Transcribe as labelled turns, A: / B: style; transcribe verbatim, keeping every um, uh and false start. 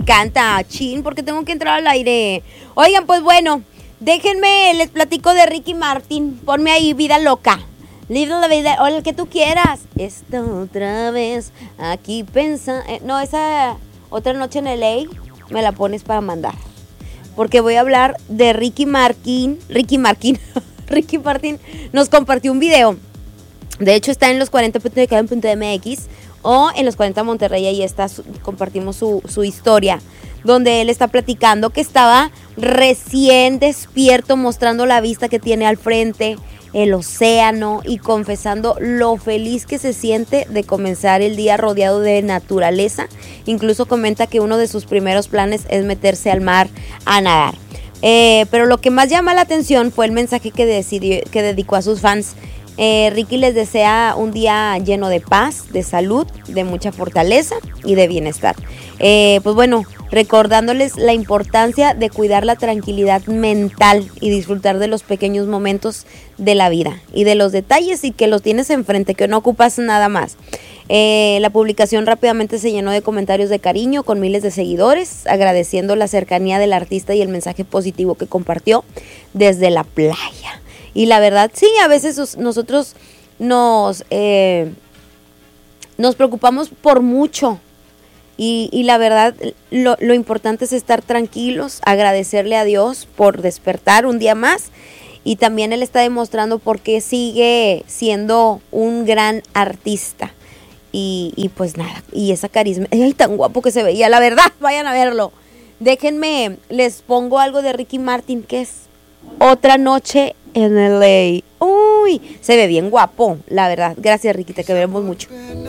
A: encanta. Chin, porque tengo que entrar al aire. Oigan, pues bueno, déjenme, les platico de Ricky Martin. Ponme ahí, Vida Loca. Live la vida, o el que tú quieras. Esta otra vez, aquí pensa... Eh, no, esa Otra Noche en L A me la pones para mandar. Porque voy a hablar de Ricky Martin. Ricky Martin. Ricky Martin nos compartió un video. De hecho, está en los cuarenta punto m x o en los cuarenta Monterrey. Ahí está, su, compartimos su, su historia, donde él está platicando que estaba recién despierto, mostrando la vista que tiene al frente, el océano, y confesando lo feliz que se siente de comenzar el día rodeado de naturaleza. Incluso comenta que uno de sus primeros planes es meterse al mar a nadar. Eh, pero lo que más llama la atención fue el mensaje que, decidió, que dedicó a sus fans. Eh, Ricky les desea un día lleno de paz, de salud, de mucha fortaleza y de bienestar. Eh, pues bueno, recordándoles la importancia de cuidar la tranquilidad mental y disfrutar de los pequeños momentos de la vida y de los detalles, y que los tienes enfrente, que no ocupas nada más. Eh, la publicación rápidamente se llenó de comentarios de cariño con miles de seguidores, agradeciendo la cercanía del artista y el mensaje positivo que compartió desde la playa. Y la verdad, sí, a veces nosotros nos, eh, nos preocupamos por mucho. Y, y la verdad, lo, lo importante es estar tranquilos, agradecerle a Dios por despertar un día más. Y también él está demostrando por qué sigue siendo un gran artista. Y, y pues nada, y esa carisma, ay, tan guapo que se veía, la verdad, vayan a verlo. Déjenme, les pongo algo de Ricky Martin, que es Otra Noche en L A. Uy, se ve bien guapo, la verdad. Gracias, Ricky, te queremos mucho.